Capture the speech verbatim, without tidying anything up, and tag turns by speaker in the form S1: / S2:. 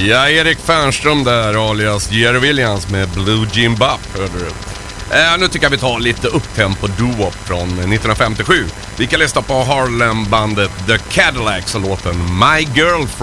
S1: Ja, Erik Fernström där, alias Jerry Williams med Blue Jim Bop, hörde du. Äh, nu tycker jag vi tar lite upptempo doo-wop från nittonhundrafemtiosju. Vi kan lyssna på Harlem-bandet The Cadillacs och låten My Girlfriend.